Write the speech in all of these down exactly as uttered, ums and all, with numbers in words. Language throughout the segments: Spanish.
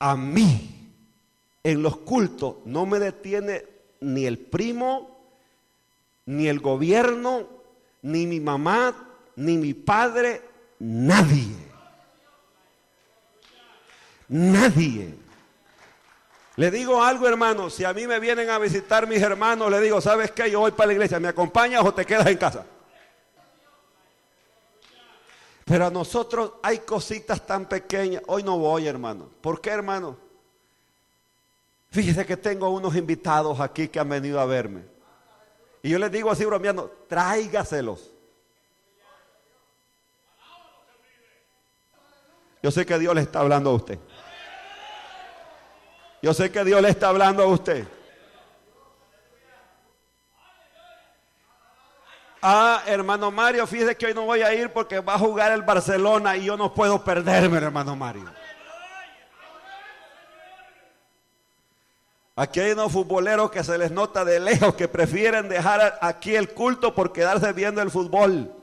a mí en los cultos no me detiene ni el primo, ni el gobierno, ni mi mamá, ni mi padre, nadie. Nadie. Le digo algo, hermano, si a mí me vienen a visitar mis hermanos, le digo, ¿sabes qué? Yo voy para la iglesia, ¿me acompañas o te quedas en casa? Pero a nosotros hay cositas tan pequeñas. Hoy no voy, hermano. ¿Por qué, hermano? Fíjese que tengo unos invitados aquí que han venido a verme. Y yo les digo así bromeando, tráigaselos. Yo sé que Dios le está hablando a usted. Yo sé que Dios le está hablando a usted. Ah, hermano Mario, fíjese que hoy no voy a ir porque va a jugar el Barcelona y yo no puedo perderme, hermano Mario. Aquí hay unos futboleros que se les nota de lejos que prefieren dejar aquí el culto por quedarse viendo el fútbol.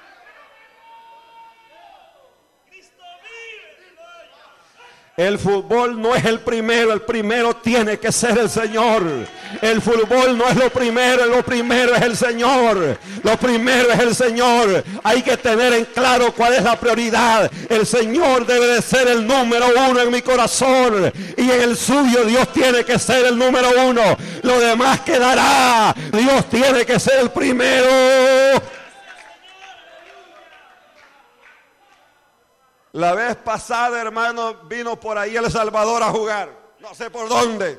El fútbol no es el primero, el primero tiene que ser el Señor. El fútbol no es lo primero, lo primero es el Señor. Lo primero es el Señor. Hay que tener en claro cuál es la prioridad. El Señor debe de ser el número uno en mi corazón. Y en el suyo Dios tiene que ser el número uno. Lo demás quedará. Dios tiene que ser el primero. La vez pasada, hermano, vino por ahí El Salvador a jugar. No sé por dónde.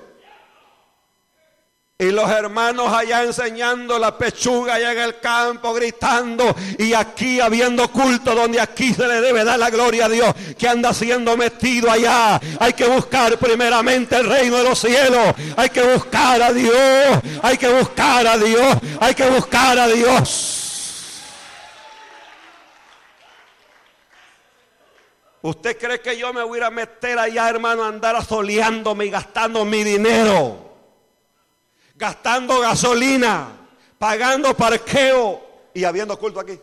Y los hermanos allá enseñando la pechuga allá en el campo, gritando. Y aquí habiendo culto donde aquí se le debe dar la gloria a Dios. Que anda siendo metido allá. Hay que buscar primeramente el reino de los cielos. Hay que buscar a Dios. Hay que buscar a Dios. Hay que buscar a Dios. ¿Usted cree que yo me voy a ir a meter allá, hermano, a andar asoleándome y gastando mi dinero? Gastando gasolina, pagando parqueo y habiendo culto aquí.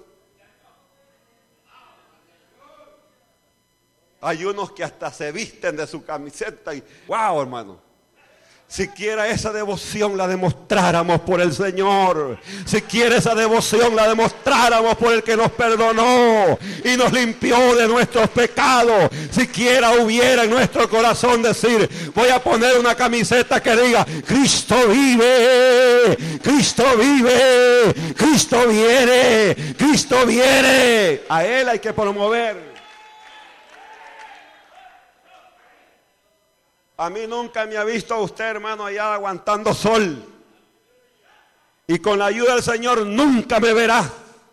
Hay unos que hasta se visten de su camiseta y wow, hermano. Siquiera esa devoción la demostráramos por el Señor. Siquiera esa devoción la demostráramos por el que nos perdonó y nos limpió de nuestros pecados. Siquiera hubiera en nuestro corazón decir, voy a poner una camiseta que diga, Cristo vive, Cristo vive, Cristo viene, Cristo viene. A Él hay que promover. A mí nunca me ha visto usted, hermano, allá aguantando sol. Y con la ayuda del Señor nunca me verá.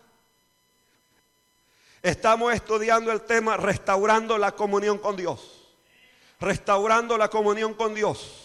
Estamos estudiando el tema restaurando la comunión con Dios. Restaurando la comunión con Dios.